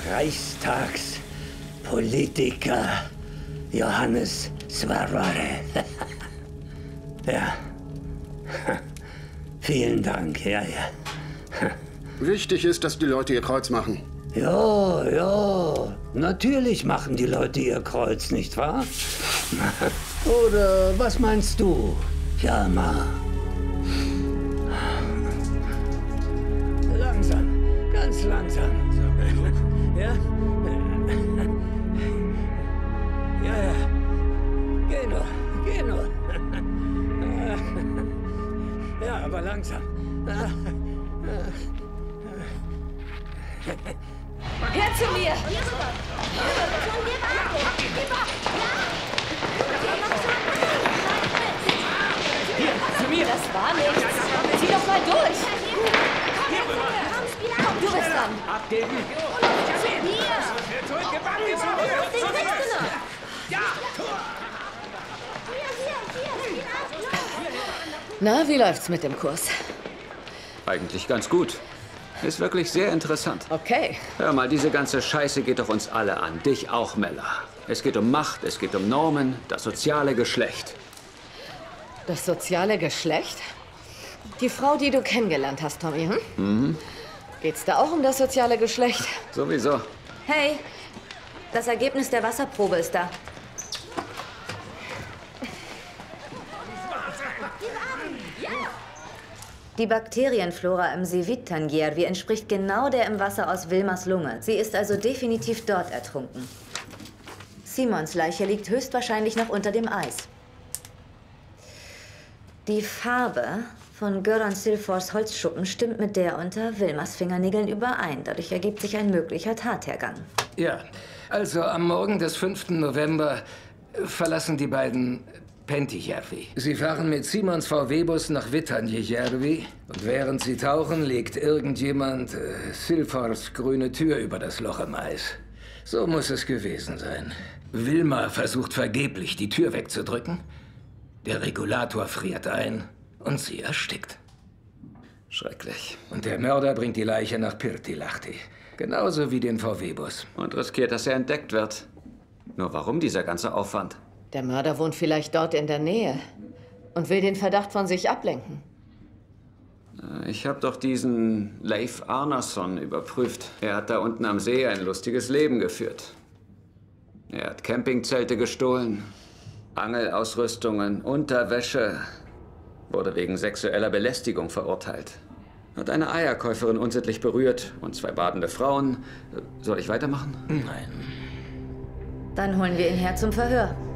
Reichstagspolitiker Johannes Svarare. Ja. Vielen Dank, ja. Wichtig ist, dass die Leute ihr Kreuz machen. Ja, natürlich machen die Leute ihr Kreuz, nicht wahr? Oder was meinst du, Hjalmar? Langsam, ganz langsam. Ja? Ja. Geh nur. Ja, aber langsam. Her zu mir! Hier, zu mir! Das war nichts. Zieh doch mal durch! Komm, du bist dran! Abgeben! Na, wie läuft's mit dem Kurs? Eigentlich ganz gut. Ist wirklich sehr interessant. Okay. Hör mal, diese ganze Scheiße geht doch uns alle an. Dich auch, Mella. Es geht um Macht, es geht um Normen, das soziale Geschlecht. Das soziale Geschlecht? Die Frau, die du kennengelernt hast, Tommy, hm? Mhm. Geht's da auch um das soziale Geschlecht? Sowieso. Hey, das Ergebnis der Wasserprobe ist da. Die Bakterienflora im Sivittanjärvi entspricht genau der im Wasser aus Wilmars Lunge. Sie ist also definitiv dort ertrunken. Simons Leiche liegt höchstwahrscheinlich noch unter dem Eis. Die Farbe von Göran Silfors Holzschuppen stimmt mit der unter Wilmars Fingernägeln überein. Dadurch ergibt sich ein möglicher Tathergang. Ja, also am Morgen des 5. November verlassen die beiden Penttijärvi. Sie fahren mit Simons VW-Bus nach Vittanjärvi und während sie tauchen, legt irgendjemand Silfors grüne Tür über das Loch im Eis. So muss es gewesen sein. Wilmar versucht vergeblich, die Tür wegzudrücken. Der Regulator friert ein und sie erstickt. Schrecklich. Und der Mörder bringt die Leiche nach Pirttilahti. Genauso wie den VW-Bus. Und riskiert, dass er entdeckt wird. Nur warum dieser ganze Aufwand? Der Mörder wohnt vielleicht dort in der Nähe und will den Verdacht von sich ablenken. Ich habe doch diesen Leif Arnason überprüft. Er hat da unten am See ein lustiges Leben geführt. Er hat Campingzelte gestohlen, Angelausrüstungen, Unterwäsche, wurde wegen sexueller Belästigung verurteilt. Hat eine Eierkäuferin unsittlich berührt und 2 badende Frauen. Soll ich weitermachen? Nein. Dann holen wir ihn her zum Verhör.